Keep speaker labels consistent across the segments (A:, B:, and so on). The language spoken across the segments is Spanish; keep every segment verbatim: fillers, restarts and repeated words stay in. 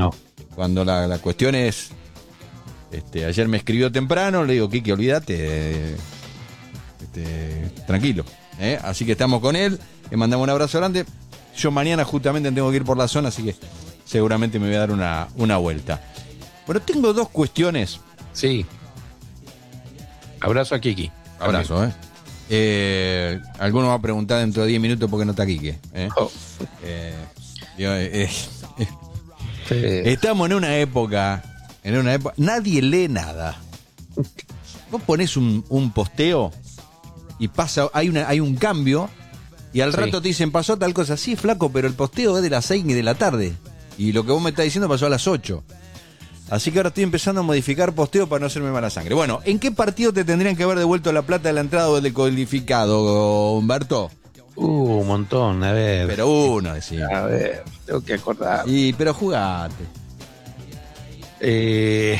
A: No.
B: Cuando la, la cuestión es, este, ayer me escribió temprano, le digo, Kiki, olvídate, este, tranquilo, ¿eh? Así que estamos con él, le mandamos un abrazo grande. Yo mañana justamente tengo que ir por la zona, así que seguramente me voy a dar una, una vuelta. Pero tengo dos cuestiones.
A: Sí. Abrazo a Kiki.
B: Abrazo, ¿eh? eh alguno va a preguntar dentro de diez minutos por qué no está Kiki, ¿eh?
A: Oh.
B: Eh, yo, eh, eh, sí. Estamos en una época, en una época, nadie lee nada. Vos ponés un, un posteo y pasa, hay una, hay un cambio y al rato sí. te dicen pasó tal cosa, sí, flaco, pero el posteo es de las seis de la tarde y lo que vos me estás diciendo pasó a las ocho. Así que ahora estoy empezando a modificar posteo para no hacerme mala sangre. Bueno, ¿en qué partido te tendrían que haber devuelto la plata de la entrada o del codificado, Humberto?
A: Uh, un montón, a ver.
B: Pero uno, decía.
A: A ver, tengo que acordar.
B: Y, pero jugate.
A: Eh,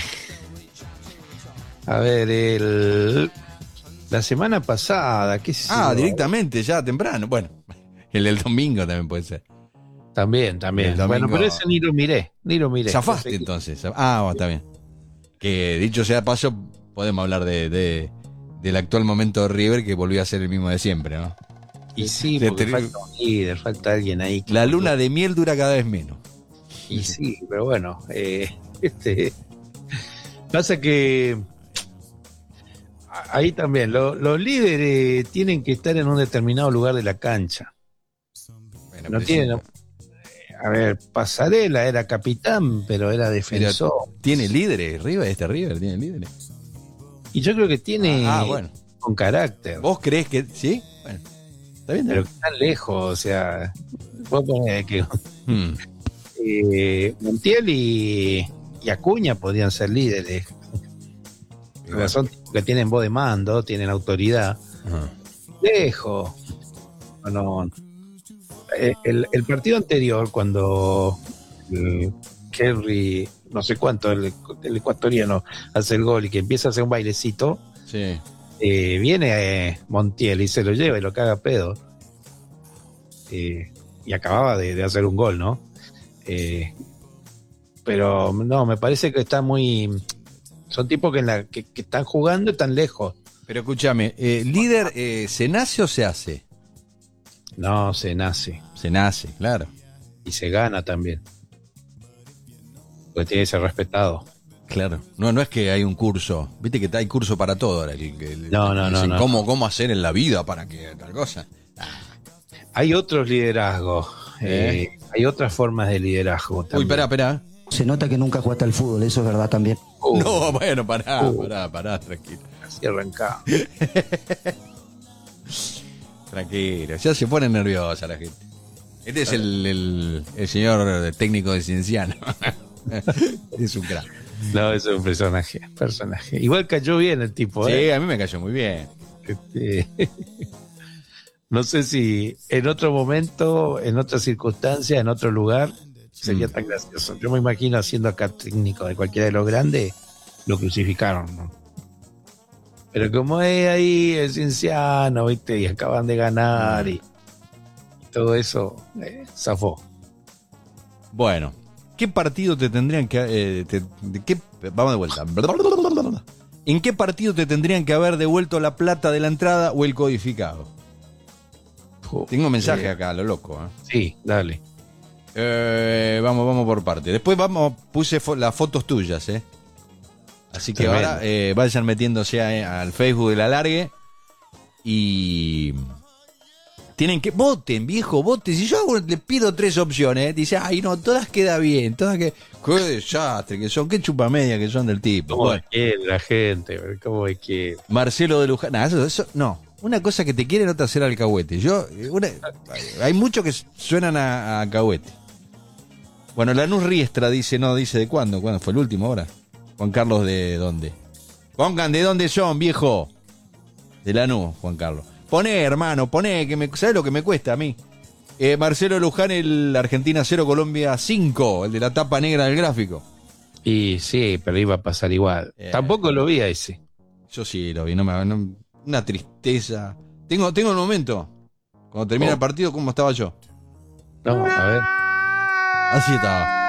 A: a ver, el la semana pasada, ¿qué sé
B: Ah,
A: yo?
B: directamente, ya temprano. Bueno, el del domingo también puede ser.
A: También, también.
B: Domingo...
A: Bueno, pero ese ni lo miré, ni lo miré.
B: Zafaste no sé entonces. Qué... Ah, bueno, está bien. Que dicho sea de paso, podemos hablar de, de del actual momento de River, que volvió a ser el mismo de siempre, ¿no?
A: Y sí, porque ter... falta un líder, falta alguien ahí.
B: La luna de miel dura cada vez menos.
A: Y sí, pero bueno, eh, este pasa que ahí también lo, los líderes tienen que estar en un determinado lugar de la cancha. Bueno, no tienen. Sí. A ver, Pasarela era capitán, pero era defensor.
B: Pero ¿tiene líderes? River, este River tiene líderes.
A: Y yo creo que tiene
B: ah, bueno.
A: con carácter.
B: ¿Vos creés que sí? Bueno, está bien.
A: Pero que están lejos, o sea, vos ponés que hmm. eh, Montiel y, y Acuña podrían ser líderes. Bueno. Son que tienen voz de mando, tienen autoridad. Uh-huh. Lejos. No, no. El, el partido anterior, cuando eh, Henry, no sé cuánto, el, el ecuatoriano hace el gol y que empieza a hacer un bailecito,
B: sí.
A: eh, viene eh, Montiel y se lo lleva y lo caga a pedo. Eh, y acababa de, de hacer un gol, ¿no? Eh, pero no, me parece que está muy... Son tipos que, en la, que, que están jugando y están lejos.
B: Pero escúchame, eh, ¿líder eh, se nace o se hace?
A: No, se nace.
B: Se nace, claro.
A: Y se gana también. Porque tiene que ser respetado.
B: Claro. No, no es que hay un curso. Viste que hay curso para todo ahora. El, el,
A: no, no, no, no.
B: Cómo, cómo hacer en la vida para que tal cosa. Ah.
A: Hay otros liderazgos. ¿Eh? Eh, hay otras formas de liderazgo también.
B: Uy, pará, pará.
C: Se nota que nunca jugaste al fútbol, eso es verdad también.
B: Uh, no, bueno, pará, uh, pará, pará, tranquilo.
A: Así arrancaba.
B: Tranquilo, ya se pone nerviosa la gente. Este es el, el, el señor técnico de Cienciano. Es un crack.
A: No, es un personaje, personaje. Igual cayó bien el tipo,
B: sí,
A: ¿eh?
B: A mí me cayó muy bien.
A: Este, no sé si en otro momento, en otra circunstancia, en otro lugar, sería mm. tan gracioso. Yo me imagino haciendo acá técnico de cualquiera de los grandes, lo crucificaron, ¿no? Pero como es ahí el Cienciano, ¿viste? Y acaban de ganar y, y todo eso, eh, zafó.
B: Bueno, ¿qué partido te tendrían que... Eh, te, de qué, vamos de vuelta. ¿En qué partido te tendrían que haber devuelto la plata de la entrada o el codificado? Oh, Tengo un mensaje eh, acá, lo loco. ¿eh?
A: Sí, dale.
B: Eh, vamos, vamos por parte. Después vamos, puse fo- las fotos tuyas, ¿eh? Así que Tremendo. ahora eh, vayan metiéndose a, al Facebook de la Largue y tienen que voten, viejo, voten. Si yo hago, le pido tres opciones, ¿eh? Dice, ay no, todas queda bien, todas que qué desastre que son, qué chupamedia que son del tipo.
A: ¿Cómo
B: bueno.
A: quiere la gente? ¿Cómo es que
B: Marcelo de Luján? Nah, eso, eso, no. Una cosa que te quieren, otra hacer alcahuete. Yo, una, hay muchos que suenan a, a alcahuete. Bueno, Lanús Riestra dice, no, dice de cuándo, cuándo fue el último ahora. Juan Carlos, ¿de dónde? Pongan de dónde son, viejo. De Lanús, Juan Carlos. Poné, hermano, poné, que me, ¿sabés lo que me cuesta a mí? Eh, Marcelo Luján, el Argentina cero, Colombia cinco, el de la tapa negra del gráfico.
A: Y sí, pero iba a pasar igual. Eh, Tampoco lo vi a ese.
B: Yo sí lo vi, no me, no, una tristeza. Tengo, tengo el momento. Cuando termina oh. el partido, ¿cómo estaba yo?
A: No, a ver.
B: Así estaba.